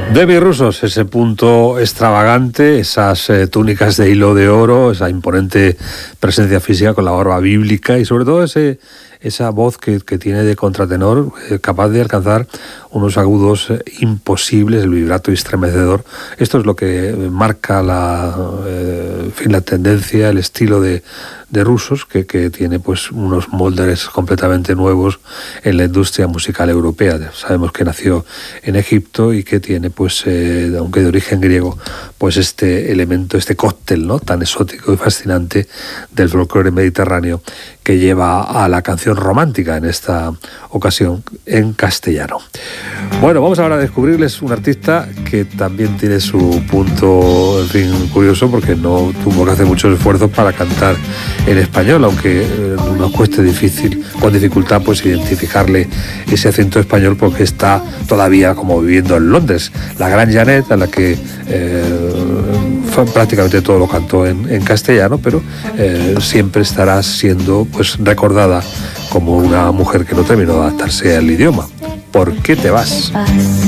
Debbie Rusos, ese punto extravagante, esas túnicas de hilo de oro, esa imponente presencia física con la barba bíblica y sobre todo esa voz que tiene de contratenor, capaz de alcanzar unos agudos imposibles, el vibrato estremecedor. Esto es lo que marca la tendencia, el estilo de Rusos, que tiene pues unos moldes completamente nuevos en la industria musical europea. Sabemos que nació en Egipto y que tiene pues, aunque de origen griego, pues este elemento, este cóctel, ¿no?, tan exótico y fascinante del folclore mediterráneo que lleva a la canción romántica en esta ocasión en castellano. Bueno, vamos ahora a descubrirles un artista que también tiene su punto, en fin, curioso, porque no tuvo que hacer muchos esfuerzos para cantar en español, aunque nos cueste con dificultad pues identificarle ese acento español, porque está todavía como viviendo en Londres. La gran Janet, a la que prácticamente todo lo cantó en castellano, pero siempre estará siendo pues recordada como una mujer que no terminó de adaptarse al idioma. ¿Por qué te vas?